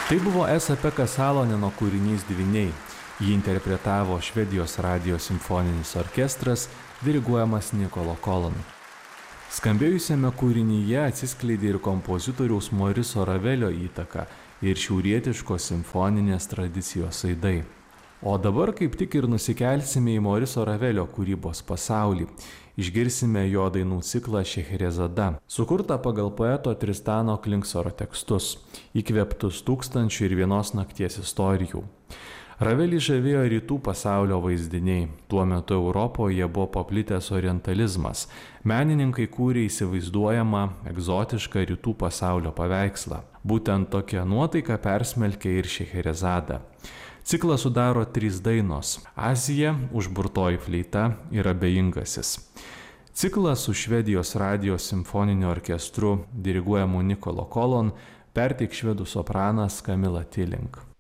Tai buvo Esa-Pekka Saloneno kūrinys Dvyniai. Jį interpretavo Švedijos radijo simfoninis orkestras, diriguojamas Nikolo Kolon. Skambėjusiame kūrinyje atsiskleidė ir kompozitoriaus Moriso Ravelio įtaka ir šiaurietiškos simfoninės tradicijos aidai. O dabar kaip tik ir nusikelsime į Moriso Ravelio kūrybos pasaulį. Išgirsime jo dainų ciklą Šeherezada, sukurtą pagal poeto Tristano Klinksoro tekstus, įkvėptus 1001 nakties istorijų. Ravelį žavėjo rytų pasaulio vaizdiniai. Tuo metu Europoje buvo paplitęs orientalizmas. Menininkai kūrė įsivaizduojamą egzotišką rytų pasaulio paveikslą. Būtent tokia nuotaika persmelkė ir Šeherezada. Ciklą sudaro 3 dainos – Azija, Užburtoji fleita ir Abejingasis. Ciklą su Švedijos radijo simfoniniu orkestru diriguojamu Nikolo Kolon perteiks švedų sopranas Camilla Tilling.